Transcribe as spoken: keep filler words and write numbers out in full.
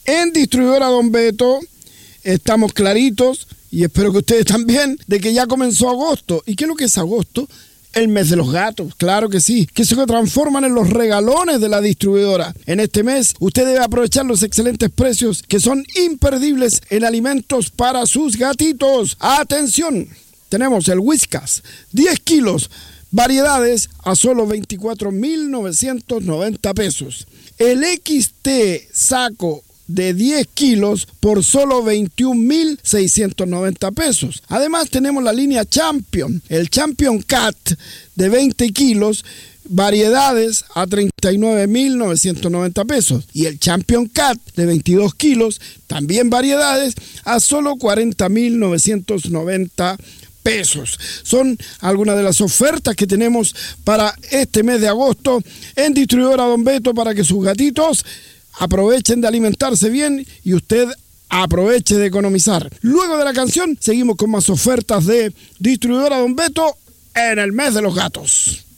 En Distribuidora Don Beto estamos claritos, y espero que ustedes también, de que ya comenzó agosto. ¿Y qué es lo que es agosto? El mes de los gatos, claro que sí, que se transforman en los regalones de la distribuidora. En este mes, usted debe aprovechar los excelentes precios que son imperdibles en alimentos para sus gatitos. ¡Atención! Tenemos el Whiskas, diez kilos, variedades a solo veinticuatro mil novecientos noventa pesos. El X T saco de diez kilos por solo veintiún mil seiscientos noventa pesos. Además tenemos la línea Champion, el Champion Cat de veinte kilos, variedades a treinta y nueve mil novecientos noventa pesos. Y el Champion Cat de veintidós kilos, también variedades, a solo cuarenta mil novecientos noventa pesos. Son algunas de las ofertas que tenemos para este mes de agosto en Distribuidora Don Beto, para que sus gatitos aprovechen de alimentarse bien y usted aproveche de economizar. Luego de la canción, seguimos con más ofertas de Distribuidora Don Beto en el mes de los gatos.